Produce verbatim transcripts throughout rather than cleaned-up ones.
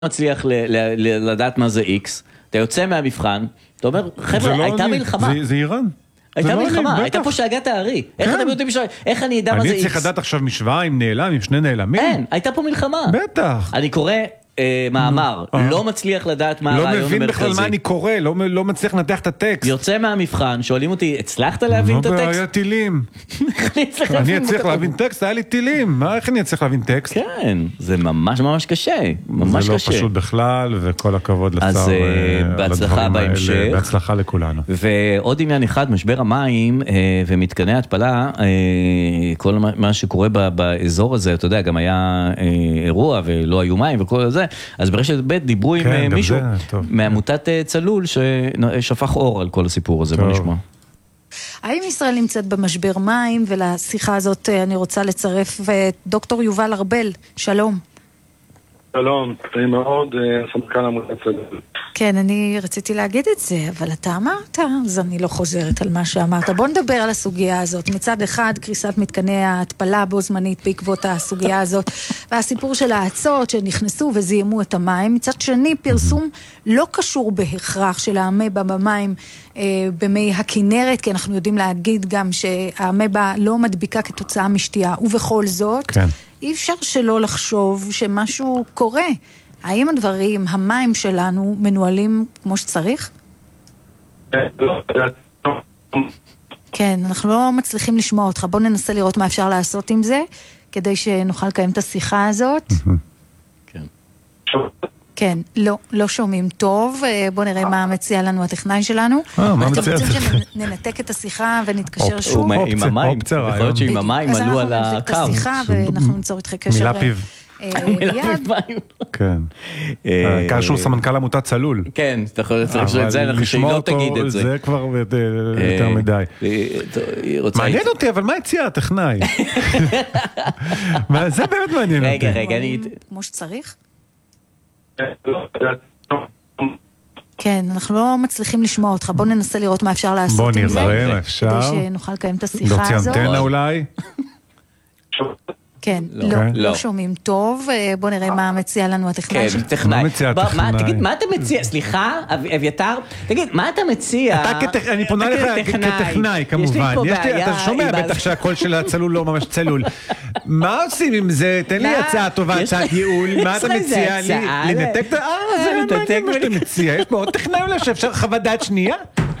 מצליח לדעת מה זה X, אתה יוצא מהמבחן, אתה אומר, חבר'ה, הייתה מלחמה. זה איראן. הייתה מלחמה, הייתה פה שאגת הארי. איך אתם יודעים, איך אני אדע מה זה X? אני צריך לדעת עכשיו משוואה עם נעלם, עם שני נעלמים. אין, הייתה פה מלחמה. בטח. אני קורא מאמר, לא מצליח לדעת מה הרעיון המרכזי. לא מבין בכלל מה אני קורא, לא מצליח לנתח את הטקסט. יוצא מהמבחן, שואלים אותי, הצלחת להבין את הטקסט? היה טילים. אני אצליח להבין טקסט, היה לי טילים. איך אני אצליח להבין טקסט? כן, זה ממש ממש קשה. ממש זה לא קשה. פשוט בכלל, וכל הכבוד לשר. אז בהצלחה בהמשך. בהצלחה לכולנו. ועוד עניין אחד, משבר המים ומתקני התפלה, כל מה שקורה באזור הזה, אתה יודע, גם היה אירוע ולא היו מים וכל זה. אז ברשת ב' דיברו עם מישהו מעמותת צלול ששפך אור על כל הסיפור הזה. בוא נשמע. האם ישראל נמצאת במשבר מים, ולשיחה הזאת אני רוצה לצרף דוקטור יובל ארבל. שלום. שלום, אני מאוד סמנכ"ל עמותת צלול. כן, אני רציתי להגיד את זה, אבל אתה אמרת, אז אני לא חוזרת על מה שאמרת. בוא נדבר על הסוגיה הזאת. מצד אחד, קריסת מתקני ההתפלה בו זמנית בעקבות הסוגיה הזאת, והסיפור של האצות שנכנסו וזיימו את המים. מצד שני, פרסום לא קשור בהכרח של האמבה במים אה, במי הכינרת, כי אנחנו יודעים להגיד גם שהאמבה לא מדביקה כתוצאה משתייה, ובכל זאת, כן. אי אפשר שלא לחשוב שמשהו קורה. האם הדברים, המים שלנו, מנוהלים כמו שצריך? כן, אנחנו לא מצליחים לשמוע אותך. בוא ננסה לראות מה אפשר לעשות עם זה, כדי שנוכל לקיים את השיחה הזאת. כן. כן, לא, לא שומעים טוב. בוא נראה מה מציע לנו הטכנאי שלנו. אה, מה מציע? אתם רוצים שננתק את השיחה ונתקשר שוב? עם המים, יכול להיות שעם המים עלו על הקו. אז אנחנו ננתק את השיחה ואנחנו נצור איתך קשר. מילה פיו. כן. כאשר סמנכ"ל עמותת צלול. כן, אתה יכול לצריך את זה, אנחנו שהיא לא תגיד את זה. זה כבר יותר מדי. מעניין אותי, אבל מה הציע הטכנאי? זה באמת מעניין אותי. רגע, רגע, אני... כמו שצריך? כן, אנחנו לא מצליחים לשמוע אותך. בוא ננסה לראות מה אפשר לעשות עם זה. בוא נראה, אפשר. כדי שנוכל לקיים את השיחה הזאת. להוציא אנטנה אולי? כן, לא, לא שומעים טוב. בוא נראה מה מציע לנו הטכנאי. כן, טכנאי. תגיד, מה אתה מציע? סליחה, אביתר? תגיד, מה אתה מציע? אני פונה לך כטכנאי, כמובן. אתה שומע בטח שהקול של הצלול לא ממש צלול. מה עושים עם זה? תן לי הצעה טובה, הצעת ייעול. מה אתה מציע לי? לנתק את ה... אה, זה מעניין מה שאתה מציע. יש פה עוד טכנאי אולי שאפשר חוות דעת שנייה?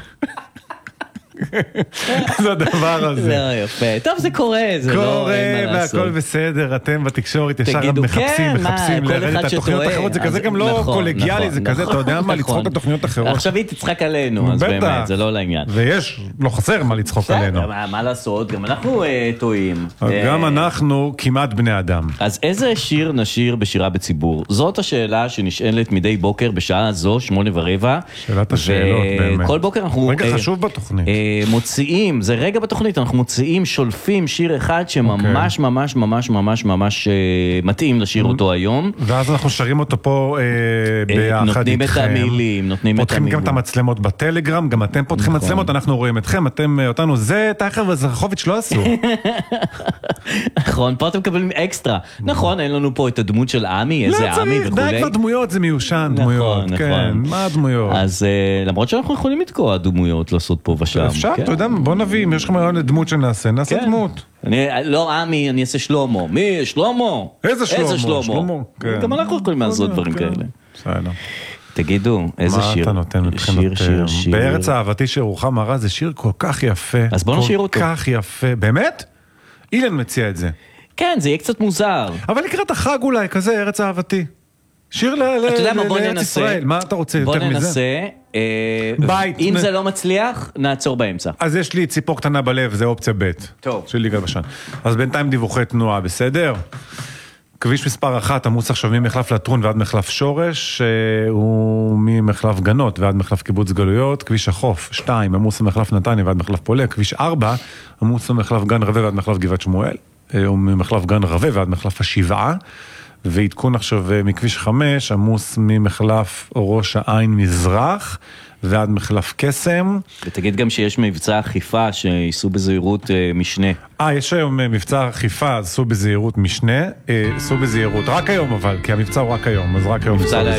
זה הדבר הזה. זה יפה. טוב, זה קורה, זה לא... קורה, והכל בסדר. אתם בתקשורת ישר מחפשים, מחפשים לרדת את התוכניות האחרות. זה כזה גם לא קולגיאלי, זה כזה, אתה יודע מה, לצחוק על תוכניות אחרות. עכשיו היא תצחק עלינו, אז באמת, זה לא לעניין. ויש, לא חסר מה לצחוק עלינו. מה לעשות, גם אנחנו טועים. גם אנחנו כמעט בני אדם. אז איזה שיר נשיר בשירה בציבור? זאת השאלה שנשאלת מדי בוקר בשעה זו, שמונה ורבע. שאלת השאלות, באמת. כל בוקר אנחנו... רגע חשוב בתוכנית. מוציאים, זה רגע בתוכנית, אנחנו מוציאים, שולפים שיר אחד שממש ממש ממש ממש ממש מתאים לשיר אותו היום. ואז אנחנו שרים אותו פה ביחד איתכם. נותנים את המילים, נותנים את המילים. פותחים גם את המצלמות בטלגרם, גם אתם פותחים מצלמות, אנחנו רואים אתכם, אתם אותנו, זה תחר וזרחוביץ' לא עשו. נכון, פה אתם מקבלים אקסטרה. נכון, אין לנו פה את הדמות של עמי, איזה עמי וכו'. די כבר דמויות, זה מיושן דמויות. כן, מה הדמויות? אז למרות שאנחנו יכולים לתקוע דמויות לעשות פה ושם. אפשר, אתה יודע, בוא נביא, אם יש לכם רעיון לדמות שנעשה, נעשה דמות. לא עמי, אני אעשה שלמה. מי? שלמה? איזה שלמה? גם אנחנו יכולים לעשות דברים כאלה. בסדר. תגידו, איזה שיר? מה אתה נותן מבחינת... שיר, שיר. בארץ אהבתי שרוחמה רז, זה שיר כל כך יפה. אז בוא נשאיר אותו. כל כך יפה. באמת? אילן מציע את זה. כן, זה יהיה קצת מוזר. אבל לקראת החג אולי, כזה ארץ אהבתי. שיר לארץ ישראל, מה אתה רוצה יותר מזה? בוא ננסה, אם זה לא מצליח, נעצור באמצע. אז יש לי ציפור קטנה בלב, זה אופציה ב' טוב. של ליגה בשן. אז בינתיים דיווחי תנועה, בסדר? כביש מספר אחת, עמוס עכשיו ממחלף לטרון ועד מחלף שורש, הוא ממחלף גנות ועד מחלף קיבוץ גלויות, כביש החוף, שתיים, עמוס ממחלף נתניה ועד מחלף פולג, כביש ארבע, עמוס ממחלף גן רווה ועד מחלף גבעת שמואל, וממחלף גן רווה ועד מחלף השבעה, ועדכון עכשיו מכביש חמש, עמוס ממחלף ראש העין מזרח, ועד מחלף קסם. ותגיד גם שיש מבצע אכיפה שייסעו בזהירות משנה. אה, יש היום מבצע אכיפה, אז סעו בזהירות משנה, סעו בזהירות, רק היום אבל, כי המבצע הוא רק היום, אז רק היום.